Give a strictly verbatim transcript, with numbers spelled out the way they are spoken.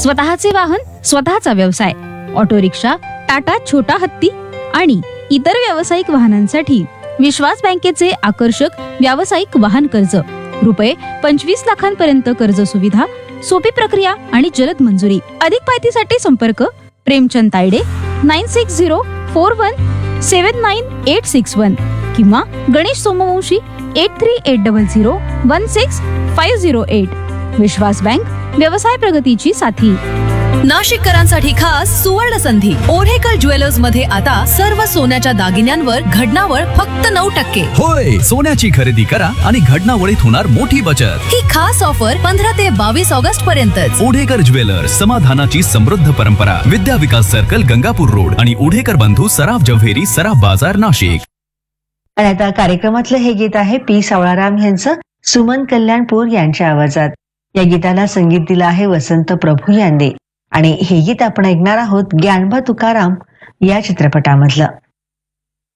स्वतःचे वाहन, स्वतःचा व्यवसाय, ऑटो रिक्षा, टाटा छोटा हत्ती आणि इतर व्यावसायिक वाहनांसाठी विश्वास बँकेचे आकर्षक व्यावसायिक वाहन कर्ज, रुपये पंचवीस लाखांपर्यंत कर्ज सुविधा, सोपी प्रक्रिया आणि जलद मंजुरी. अधिक माहितीसाठी संपर्क Premchand Tayde nine six zero four one सेवन नाईन एट सिक्स वन किंवा Ganesh Somvanshi eight three eight double zero one six five zero eight. विश्वास बँक, व्यवसाय प्रगतीची साथी. नाशिककरांसाठी खास सुवर्ण संधी. ओढेकर ज्वेलर्स मध्ये आता सर्व सोन्याच्या दागिन्यांवर घडणावळ फक्त नऊ टक्के. होय, सोन्याची खरेदी करा आणि घडणावळीत होणार मोठी बचत. ही खास ऑफर पंधरा ते बावीस ऑगस्ट पर्यंतच. ओढेकर ज्वेलर्स, समाधानाची समृद्ध परंपरा. विद्या विकास सर्कल, गंगापूर रोड आणि ओढेकर बंधू सराफ जव्हेरी, सराफ बाजार, नाशिक. आणि आता कार्यक्रमातलं हे गीत आहे पी सावळाराम यांचं सुमन कल्याणपूर यांच्या आवाजात. या गीताला संगीत दिलं आहे वसंत प्रभू यांनी आणि हे गीत आपण ऐकणार आहोत ज्ञानबा तुकाराम या चित्रपटामधलं.